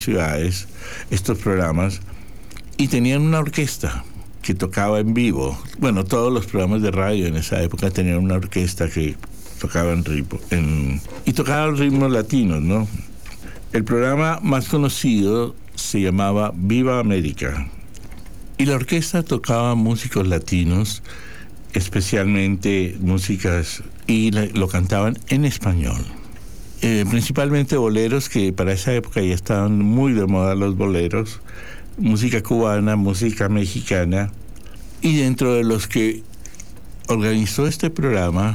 ciudades estos programas y tenían una orquesta que tocaba en vivo. Bueno, todos los programas de radio en esa época tenían una orquesta que tocaba y tocaban ritmos latinos, ¿no? El programa más conocido se llamaba Viva América y la orquesta tocaba músicos latinos, especialmente músicas, y lo cantaban en español. Principalmente boleros, que para esa época ya estaban muy de moda los boleros, música cubana, música mexicana, y dentro de los que organizó este programa,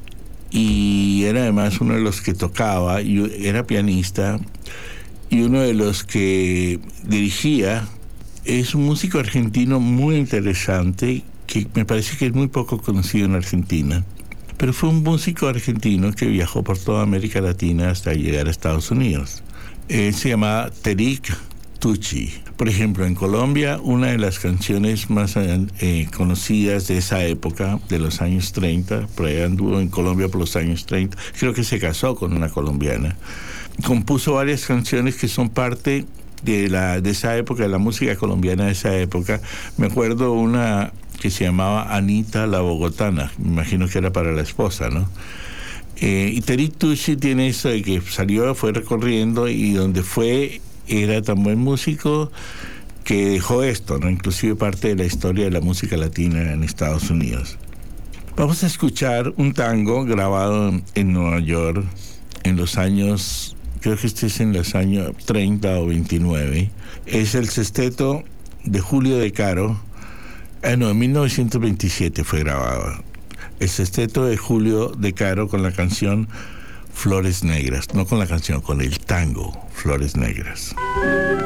y era además uno de los que tocaba, y era pianista, y uno de los que dirigía, es un músico argentino muy interesante, que me parece que es muy poco conocido en Argentina. Pero fue un músico argentino que viajó por toda América Latina hasta llegar a Estados Unidos. Él se llamaba Terik Tucci. Por ejemplo, en Colombia, una de las canciones más conocidas de esa época, de los años 30, por ahí anduvo en Colombia por los años 30, creo que se casó con una colombiana. Compuso varias canciones que son parte de esa época, de la música colombiana de esa época. Me acuerdo una que se llamaba Anita la Bogotana, me imagino que era para la esposa, ¿no? Y Terik Tucci tiene eso de que fue recorriendo, y donde fue era tan buen músico que dejó esto, ¿no? Inclusive parte de la historia de la música latina en Estados Unidos. Vamos a escuchar un tango grabado en Nueva York en los años, creo que este es en los años 30 o 29. Es el sexteto de Julio De Caro. En 1927 fue grabado. El sexteto de Julio De Caro con la canción Flores Negras. No con la canción, con el tango Flores Negras.